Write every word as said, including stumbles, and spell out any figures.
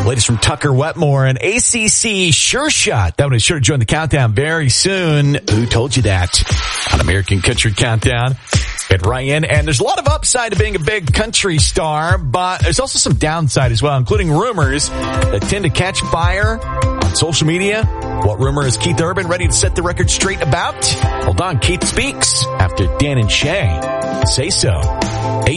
latest from Tucker Wetmore, an A C C sure shot. That one is sure to join the countdown very soon. Who told you that? On American Country Countdown. At Ryan, and there's a lot of upside to being a big country star, but there's also some downside as well, including rumors that tend to catch fire on social media. What rumor is Keith Urban ready to set the record straight about? Hold on, Keith speaks after Dan and Shay say so.